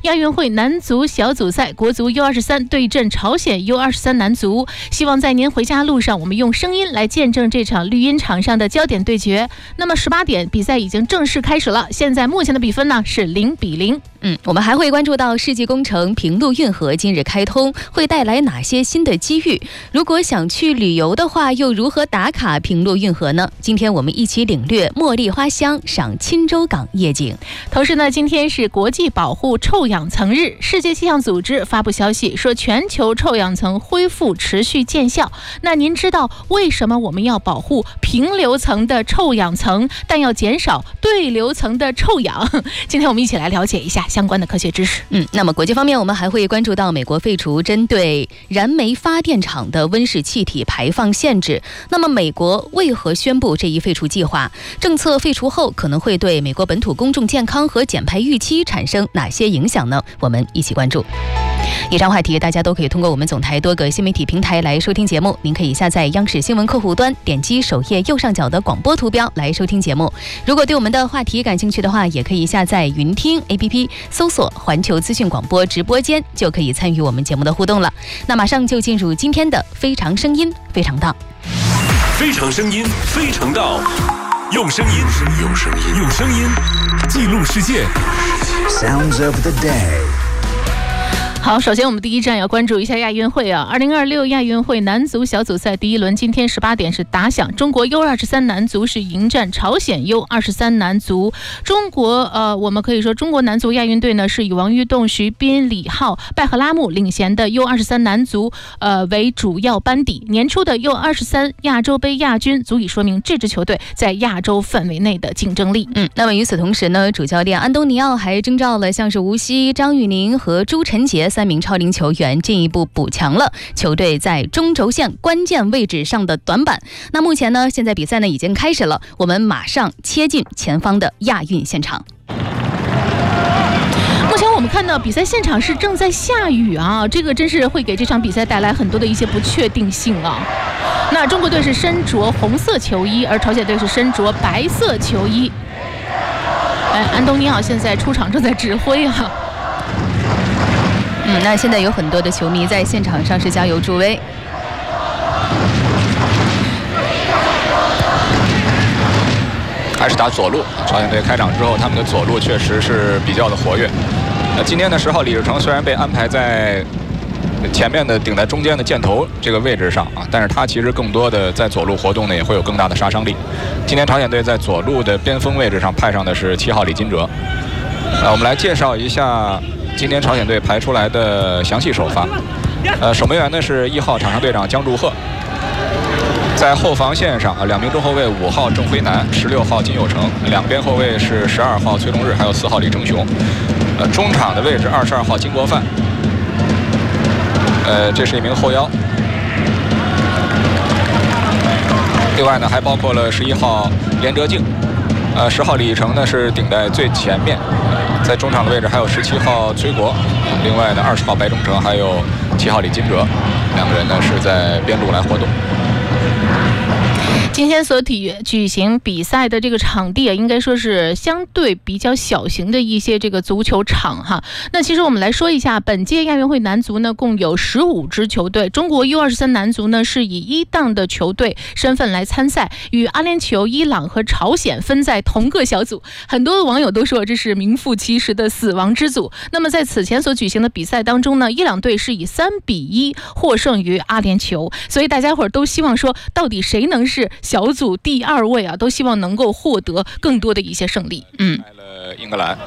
亚运会男足小组赛，国足 U23 对阵朝鲜 U23 男足。希望在您回家路上，我们用声音来见证这场绿茵场上的焦点对决。那么18点，比赛已经正式开始了。现在目前的比分呢是0-0。 我们还会关注到世纪工程平陆运河今日开通，会带来哪些新的机遇？如果想去旅游的话，又如何打卡平陆运河呢？今天我们一起领略茉莉花香，赏钦州港夜景。 同时呢，今天是国际保护臭氧层日，世界气象组织发布消息说，全球臭氧层恢复持续见效。那您知道为什么我们要保护平流层的臭氧层，但要减少对流层的臭氧？今天我们一起来了解一下相关的科学知识。 那么国际方面，我们还会关注到美国废除针对燃煤发电厂的温室气体排放限制。那么美国为何宣布这一废除计划？政策废除后可能会对美国本土公众健康和减排预期产生哪些影响呢？我们一起关注。以上话题大家都可以通过我们总台多个新媒体平台来收听节目。您可以下载央视新闻客户端，点击首页右上角的广播图标来收听节目。如果对我们的话题感兴趣的话，也可以下载云听 APP， 搜索环球资讯广播直播间，就可以参与我们节目的互动了。那马上就进入今天的非常声音非常道。 非常声音非常道，用声音记录世界。 Sounds of the day。 好，首先我们第一站要关注一下亚运会啊，2026亚运会男足小组赛第一轮，今天18点是打响。中国 U23 男足是迎战朝鲜 U23 男足。中国我们可以说中国男足亚运队呢是以王玉栋、徐斌、李浩、拜赫拉木领衔的 U23 男足为主要班底。年初的 U23 亚洲杯亚军足以说明这支球队在亚洲范围内的竞争力。 那么与此同时呢，主教练安东尼奥还征召了像是吴曦、张玉宁和朱晨杰3名超龄球员，进一步补强了球队在中轴线关键位置上的短板。那目前呢，现在比赛呢已经开始了，我们马上切进前方的亚运现场。 目前我们看到比赛现场是正在下雨啊，这个真是会给这场比赛带来很多的一些不确定性啊。那中国队是身着红色球衣，而朝鲜队是身着白色球衣。安东尼奥现在出场正在指挥啊。 那现在有很多的球迷在现场上是加油助威。 还是打左路，朝鲜队开场之后，他们的左路确实是比较的活跃。今天的10号李志成虽然被安排在前面的顶在中间的箭头这个位置上啊，但是他其实更多的在左路活动呢，也会有更大的杀伤力。今天朝鲜队在左路的边锋位置上派上的是7号李金哲。我们来介绍一下今天朝鲜队排出来的详细首发。守门员呢是1号场上队长姜祝贺。在后防线上2名中后卫5号郑辉南、16号金有成，两边后卫是12号崔龙日，还有4号李成雄。中场的位置22号金国范，这是一名后腰。另外呢，还包括了11号连哲敬，10号李成呢是顶在最前面，在中场的位置还有17号崔国，另外呢20号白忠诚，还有7号李金哲，两个人呢是在边路来活动。 今天所举行比赛的这个场地啊，应该说是相对比较小型的一些这个足球场哈。那其实我们来说一下，本届亚运会男足呢共有15支球队，中国 U23 男足呢是以1档的球队身份来参赛，与阿联酋、伊朗和朝鲜分在同个小组。很多的网友都说这是名副其实的死亡之组。那么在此前所举行的比赛当中呢，伊朗队是以3-1获胜于阿联酋，所以大家伙儿都希望说，到底谁能是小组第2位啊，都希望能够获得更多的一些胜利。 英格兰。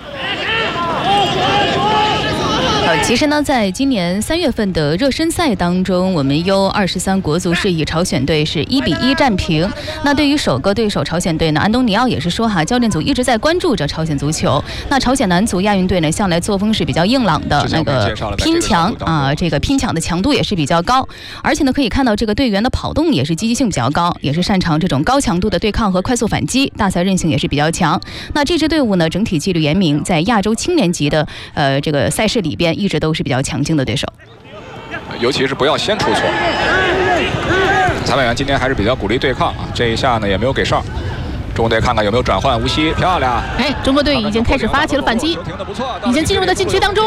其实呢，在今年3月份的热身赛当中，我们 U23 国足是以朝鲜队是1-1战平。那对于首个对手朝鲜队呢，安东尼奥也是说教练组一直在关注着朝鲜足球。那朝鲜男足亚运队呢，向来作风是比较硬朗的，那个拼抢啊，这个拼抢的强度也是比较高，而且呢，可以看到这个队员的跑动也是积极性比较高，也是擅长这种高强度的对抗和快速反击，大赛韧性也是比较强。那这支队伍呢，整体纪律严明，在亚洲青年级的这个赛事里边，一直都是比较强劲的对手， 尤其是不要先出错。裁判员今天还是比较鼓励对抗啊，这一下呢也没有给哨。中国队看看有没有转换，无锡漂亮。 中国队已经开始发起了反击，已经进入到禁区当中。